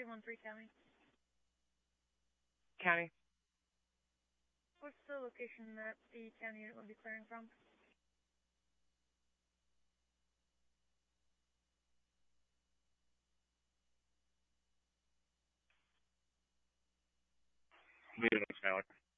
313 County. County. What's the location that the county unit will be clearing from? Leland, Skyler.